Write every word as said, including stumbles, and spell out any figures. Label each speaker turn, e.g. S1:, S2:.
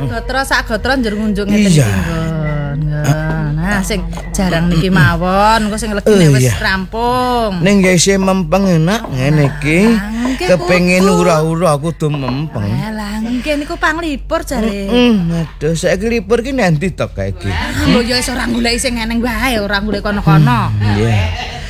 S1: gotra sak gotra njur ngunjung ngeten iki nggon. Nah, sing jarang niki mawon, engko sing legine wis rampung.
S2: Ning ya isih mempeng enak ngene iki. Kepengin ura-ura kudu mempeng.
S1: Lah, nggih niku panglipur jare.
S2: Heeh, aduh saiki libur ki nanti tok kae iki.
S1: Lho ya iso ora goleki sing eneng wae, ora golek kono-kono.
S2: Nggih.